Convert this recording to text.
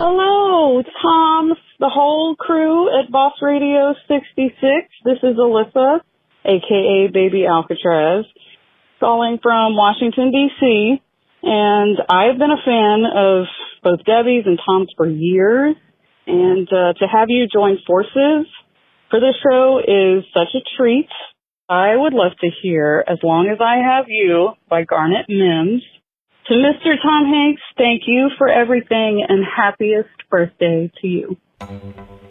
Hello, Tom, the whole crew at Boss Radio 66. This is Alyssa, a.k.a. Baby Alcatraz, calling from Washington, D.C., and I've been a fan of both Debbie's and Tom's for years, and to have you join forces for this show is such a treat. I would love to hear As Long as I Have You by Garnet Mims. To Mr. Tom Hanks, thank you for everything and happiest birthday to you.